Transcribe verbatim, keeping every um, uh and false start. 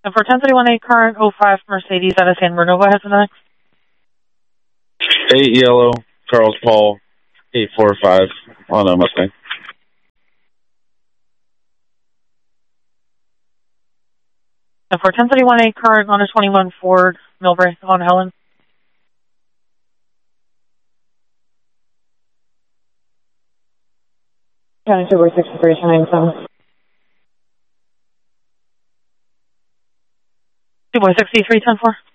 And for ten thirty-one A current oh five Mercedes out of San Bernova has the next. eight yellow, Charles Paul, eight four five on a Mustang. And for ten thirty-one A current on a twenty-one Ford Millbrae on Helen. County two six three nine seven. two sixty-three ten four.